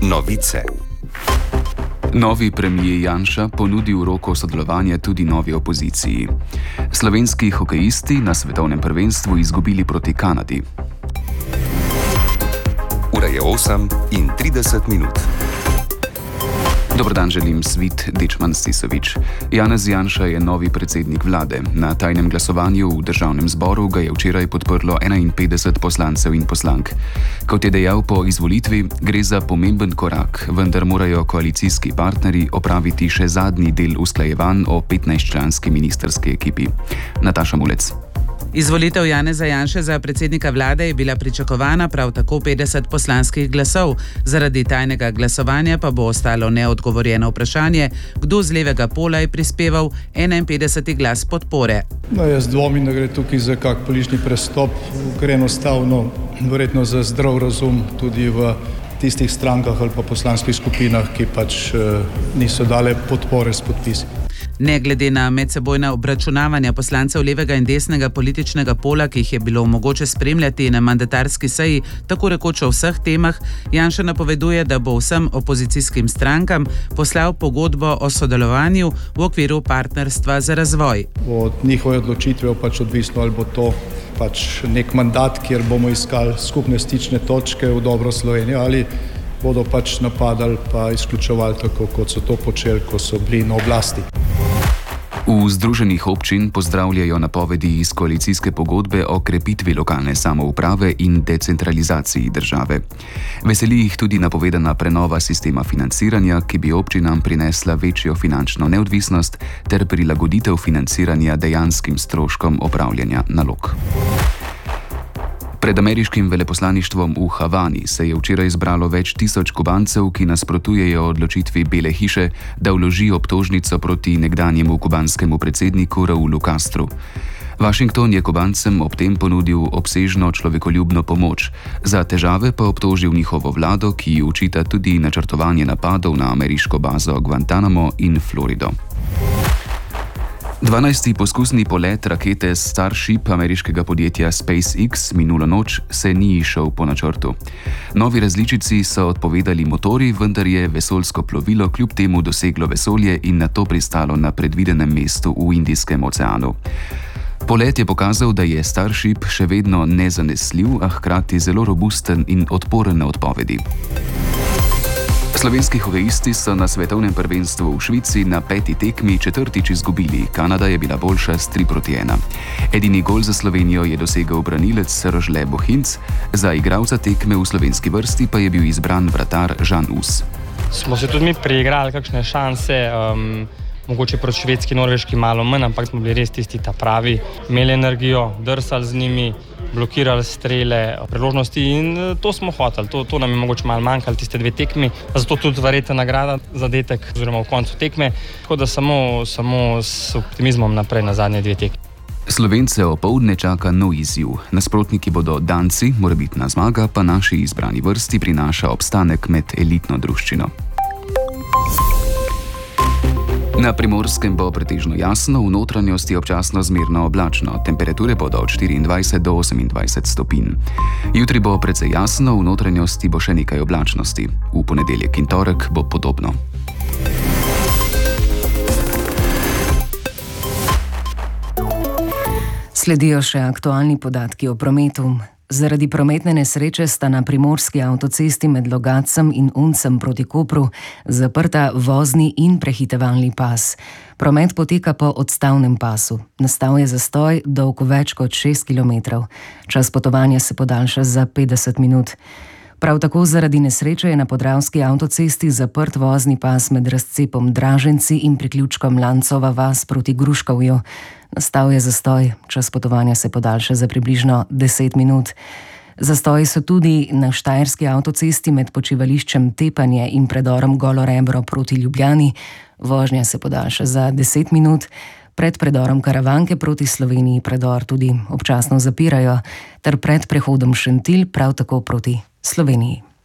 Novice. Novi premijer Janša ponudil roko sodelovanja tudi novi opoziciji. Slovenski hokejisti na svetovnem prvenstvu izgubili proti Kanadi. Ura je 8:30. Dober dan želim, Svit Dečman Sisovič. Janez Janša je novi predsednik vlade. Na tajnem glasovanju v državnem zboru ga je včeraj podprlo 51 poslancev in poslank. Kot je dejal po izvolitvi, gre za pomemben korak, vendar morajo koalicijski partnerji opraviti še zadnji del usklajevanj o 15-članski ministrski ekipi. Nataša Mulec. Izvolitev Janeza Janše za predsednika vlade je bila pričakovana, prav tako 50 poslanskih glasov. Zaradi tajnega glasovanja pa bo ostalo neodgovorjeno vprašanje, kdo z levega pola je prispeval 51. glas podpore. Jaz dvomim, da gre tukaj za kak politični prestop, ker enostavno, verjetno za zdrav razum tudi v tistih strankah ali pa poslanskih skupinah, ki pač niso dale podpore s podpisi. Ne glede na medsebojna obračunavanja poslancev levega in desnega političnega pola, ki jih je bilo mogoče spremljati na mandatarski seji, tako rekoč o vseh temah, Janša napoveduje, da bo vsem opozicijskim strankam poslal pogodbo o sodelovanju v okviru partnerstva za razvoj. Od njihove odločitve pač odvisno, ali bo to pač nek mandat, kjer bomo iskali skupne stične točke v dobro Slovenijo, ali bodo pač napadali pa izključevali tako, kot so to počeli, ko so bili na oblasti. V Združenih občin pozdravljajo napovedi iz koalicijske pogodbe o krepitvi lokalne samouprave in decentralizaciji države. Veseli jih tudi napovedana prenova sistema financiranja, ki bi občinam prinesla večjo finančno neodvisnost ter prilagoditev financiranja dejanskim stroškom opravljanja nalog. Pred ameriškim veleposlaništvom v Havani se je včeraj zbralo več tisoč Kubancev, ki nasprotujejo odločitvi Bele hiše, da vloži obtožnico proti nekdanjemu kubanskemu predsedniku Raulu Castru. Washington je Kubancem ob tem ponudil obsežno človekoljubno pomoč, za težave pa obtožil njihovo vlado, ki ji očita tudi načrtovanje napadov na ameriško bazo Guantanamo in Florido. 12. poskusni polet rakete Starship ameriškega podjetja SpaceX minulo noč se ni izšel po načrtu. Novi različici so odpovedali motorji, vendar je vesoljsko plovilo kljub temu doseglo vesolje in nato pristalo na predvidenem mestu v Indijskem oceanu. Polet je pokazal, da je Starship še vedno nezanesljiv, a hkrati zelo robusten in odporen na odpovedi. Slovenski hokejisti so na svetovnem prvenstvu v Švici na 5. tekmi četrtič izgubili. Kanada je bila boljša s 3:1. Edini gol za Slovenijo je dosegel branilec Rožle Bohinc, za igralca tekme v slovenski vrsti pa je bil izbran vratar Žan Us. Smo se tudi mi preigrali kakšne šanse, mogoče proti Švedski, Norveški malo manj, ampak smo bili res tisti ta pravi, imeli energijo, drsali z njimi, blokirali strele, priložnosti in to smo hoteli. To nam je mogoče malo manjkalo, tiste 2 tekmi, zato tudi verjetna nagrada za zadetek oziroma v koncu tekme, tako da samo s optimizmom naprej na zadnje 2 tekme. Slovence opoldne čaka nov izziv. Nasprotniki bodo Danci, morebitna zmaga pa naši izbrani vrsti prinaša obstanek med elitno druščino. Na Primorskem bo pretežno jasno, v notranjosti občasno zmerno oblačno. Temperature bodo od 24 do 28 stopinj. Jutri bo precej jasno, v notranjosti bo še nekaj oblačnosti. V ponedeljek in torek bo podobno. Sledijo še aktualni podatki o prometu. Zaradi prometne nesreče sta na primorski avtocesti med Logatcem in Uncem proti Kopru zaprta vozni in prehitevalni pas. Promet poteka po odstavnem pasu. Nastal je zastoj dolg več kot 6 km. Čas potovanja se podaljša za 50 minut. Prav tako zaradi nesreče je na podravski avtocesti zaprt vozni pas med razcepom Draženci in priključkom Lancova vas proti Gruškovju. Nastal je zastoj, čas potovanja se podaljša za približno 10 minut. Zastoji so tudi na štajerski avtocesti med počivališčem Tepanje in predorom Golo Rebro proti Ljubljani. Vožnja se podaljša za 10 minut. Pred predorom Karavanke proti Sloveniji predor tudi občasno zapirajo, ter pred prehodom Šentilj prav tako proti Sloveniji.